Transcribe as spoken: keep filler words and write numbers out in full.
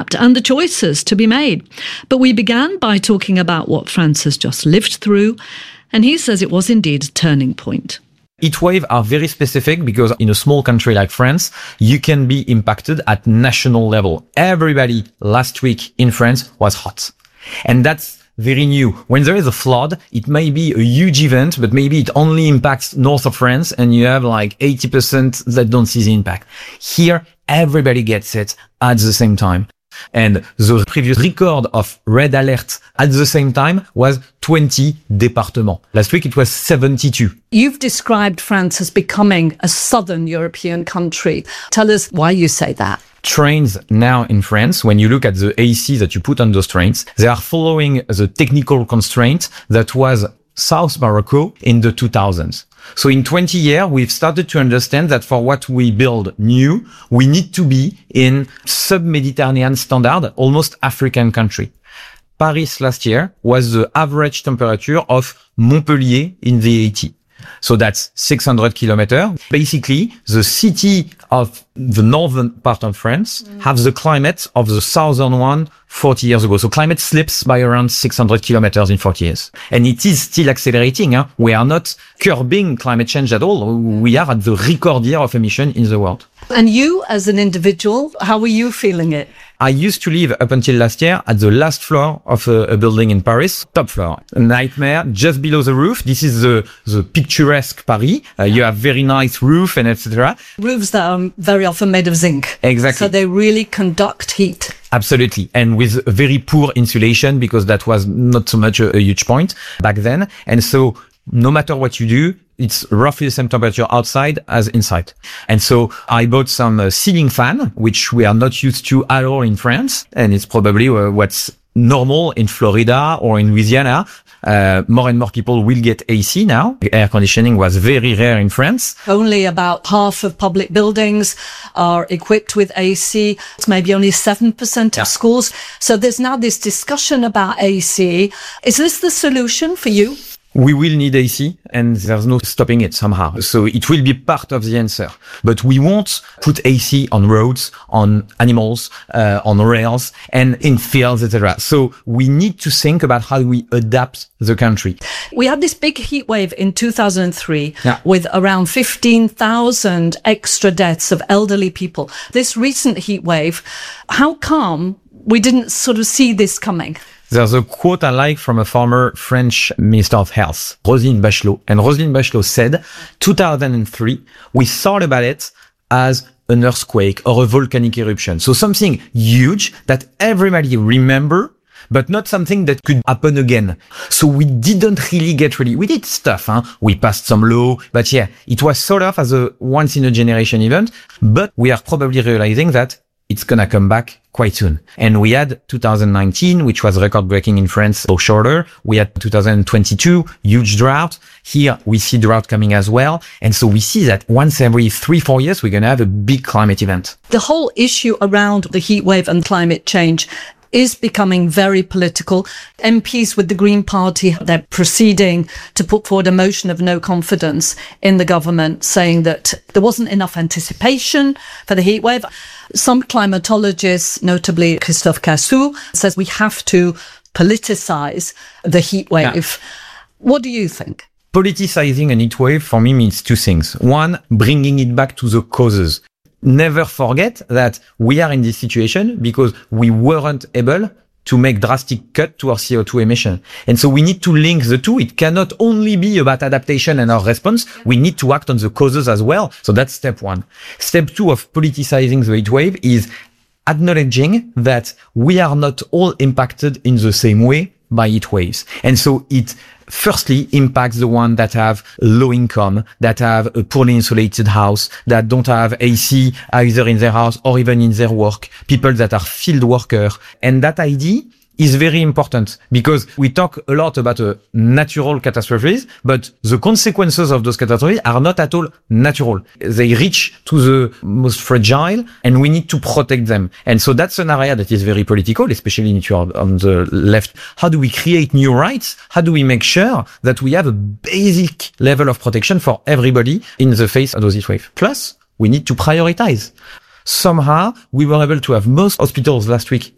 adapt and the choices to be made. But we began by talking about what France has just lived through, and he says it was indeed a turning point. Heat waves are very specific because in a small country like France, you can be impacted at national level. Everybody last week in France was hot. And that's very new. When there is a flood, it may be a huge event, but maybe it only impacts north of France and you have like eighty percent that don't see the impact. Here, everybody gets it at the same time. And the previous record of red alert at the same time was twenty départements. Last week it was seventy-two. You've described France as becoming a southern European country. Tell us why you say that. Trains now in France, when you look at the A C that you put on those trains, they are following the technical constraint that was South Morocco in the two thousands. So in twenty years, we've started to understand that for what we build new, we need to be in sub-Mediterranean standard, almost African country. Paris last year was the average temperature of Montpellier in the eighties. So that's six hundred kilometers. Basically, the city of the northern part of France mm. have the climate of the southern one forty years ago. So climate slips by around six hundred kilometers in forty years. And it is still accelerating. Huh? We are not curbing climate change at all. We are at the record year of emission in the world. And you, as an individual, how were you feeling it? I used to live up until last year at the last floor of a, a building in Paris, top floor. A nightmare, just below the roof. This is the, the picturesque Paris. Uh, you have very nice roof and et cetera. Roofs that are very often made of zinc. Exactly. So they really conduct heat. Absolutely. And with very poor insulation because that was not so much a, a huge point back then. And so no matter what you do, it's roughly the same temperature outside as inside. And so I bought some uh, ceiling fan, which we are not used to at all in France. And it's probably uh, what's normal in Florida or in Louisiana. Uh, more and more people will get A C now. Air conditioning was very rare in France. Only about half of public buildings are equipped with A C. It's maybe only seven percent yeah. of schools. So there's now this discussion about A C. Is this the solution for you? We will need A C and there's no stopping it somehow. So it will be part of the answer. But we won't put A C on roads, on animals, uh, on rails and in fields, et cetera. So we need to think about how we adapt the country. We had this big heat wave in two thousand three yeah. with around fifteen thousand extra deaths of elderly people. This recent heat wave, how come we didn't sort of see this coming? There's a quote I like from a former French Minister of Health, Roselyne Bachelot. And Roselyne Bachelot said, two thousand three, we thought about it as an earthquake or a volcanic eruption. So something huge that everybody remember, but not something that could happen again. So we didn't really get ready. We did stuff, huh? We passed some law, but yeah, it was sort of as a once in a generation event, but we are probably realizing that it's gonna come back quite soon. And we had two thousand nineteen, which was record breaking in France, so shorter. We had two thousand twenty-two, huge drought. Here we see drought coming as well. And so we see that once every three, four years, we're gonna have a big climate event. The whole issue around the heat wave and climate change is becoming very political. M Ps with the Green Party, they're proceeding to put forward a motion of no confidence in the government, saying that there wasn't enough anticipation for the heat wave. Some climatologists, notably Christophe Cassou, says we have to politicize the heat wave. Yeah. What do you think? Politicizing a heat wave for me means two things. One, bringing it back to the causes. Never forget that we are in this situation because we weren't able to make drastic cut to our C O two emission. And so we need to link the two. It cannot only be about adaptation and our response. We need to act on the causes as well. So that's step one. Step two of politicizing the heat wave is acknowledging that we are not all impacted in the same way by heat waves. And so it firstly impacts the ones that have low income, that have a poorly insulated house, that don't have A C either in their house or even in their work, people that are field workers. And that idea is very important because we talk a lot about uh, natural catastrophes, but the consequences of those catastrophes are not at all natural. They reach to the most fragile and we need to protect them. And so that's an area that is very political, especially if you're on the left. How do we create new rights? How do we make sure that we have a basic level of protection for everybody in the face of those heat waves? Plus, we need to prioritize. Somehow, we were able to have most hospitals last week